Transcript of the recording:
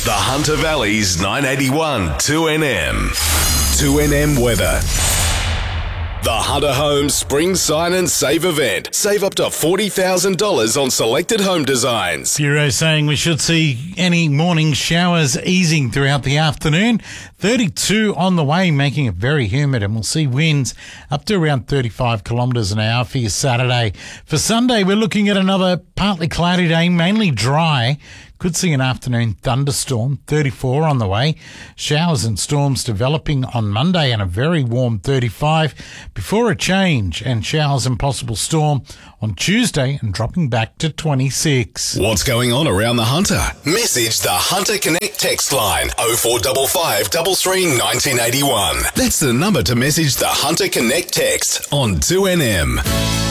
The Hunter Valley's 981 2NM. 2NM weather. The Hunter Homes Spring Sign and Save event. Save up to $40,000 on selected home designs. Bureau saying we should see any morning showers easing throughout the afternoon. 32 on the way, making it very humid, and we'll see winds up to around 35 kilometres an hour for your Saturday. For Sunday, we're looking at another partly cloudy day, mainly dry. Could see an afternoon thunderstorm, 34 on the way. Showers and storms developing on Monday and a very warm 35 before a change and showers and possible storm on Tuesday and dropping back to 26. What's going on around the Hunter? Message the Hunter Connect text line 0455 33 1981. That's the number to message the Hunter Connect text on 2NM.